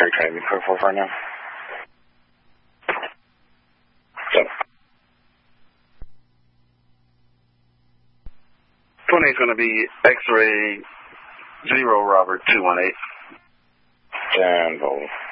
Can you clear 4 right now? Yep. 20 is going to be X-ray 0 Robert 218. And